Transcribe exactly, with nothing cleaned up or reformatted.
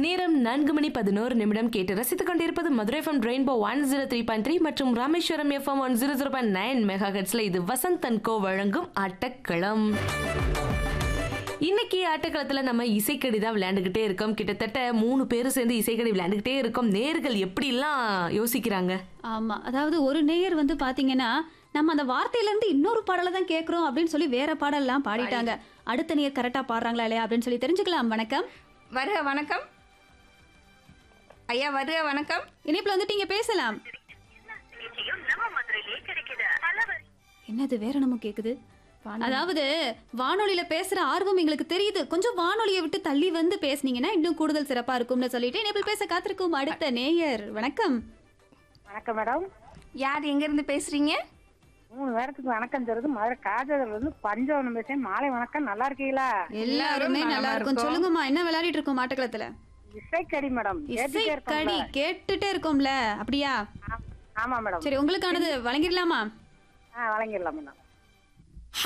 நேரம் நான்கு மணி பதினோரு நிமிடம் கேட்டு ரசித்துக் கொண்டிருப்பது Madurai FM rainbow one zero three point three மற்றும் Rameswaram FM one zero zero point nine mega ஹெட்ஸ்ல இது வசந்த் அண்ட் கோ வழங்கும் ஆட்டக்களம். இன்னைக்கு ஆட்டக்களத்துல நம்ம இசைக்கடி தான் விளையாண்டுகிட்டே இருக்கோம். கிட்டத்தட்ட மூணு பேரும் சேர்ந்து இசைக்கடி விளையாண்டுகிட்டே இருக்கோம். நேர்கள் எப்படி எல்லாம் யோசிக்கிறாங்க. ஆமா, அதாவது ஒரு நேயர் வந்து பாத்தீங்கன்னா நம்ம அந்த வார்த்தையில இருந்து இன்னொரு பாடலை தான் கேட்கறோம் அப்படின்னு சொல்லி வேற பாடல்லாம் பாடிட்டாங்க. அடுத்த நேயர் கரெக்டா பாடுறாங்களா இல்லையா அப்படின்னு சொல்லி தெரிஞ்சுக்கலாம். வணக்கம். வருக வணக்கம் ஐயா, வருக வணக்கம். இணைப்புல வந்துட்டு நீங்க பேசலாம். என்னது வேற நம்ம கேக்குது? அதாவது வானொலியில பேசுற ஆர்வம் எங்களுக்கு தெரியுது. கொஞ்சம் வானொலியை விட்டு தள்ளி வந்து பேசுனீங்கன்னா இன்னும் கூடுதல் சிறப்பா இருக்கும்னு சொல்லிட்டு இணைப்பில் பேச காத்திருக்கும் அடுத்த நேயர். வணக்கம். வணக்கம் மேடம். யார் எங்க இருந்து பேசுறீங்க? மூணு பேருக்கு வணக்கம் தருது மதுரை காஜகர்ல இருந்து பஞ்சவனம் பேசுறேன். மாலை வணக்கம். நல்லா இருக்கீங்களா? எல்லாருமே நல்லா இருக்கும். சொல்லுங்கம்மா, என்ன விளையாடிட்டு இருக்கோம் ஆட்டக்களத்துல? இசைக்கடி மேடம். இசைக்கடி கேட்டுட்டே இருக்கோம்ல, அப்படியா? ஆமா மேடம். சரி, உங்களுக்கானது வழங்கிடலாமா? ஆ, வழங்கிடலாம் மேடம்.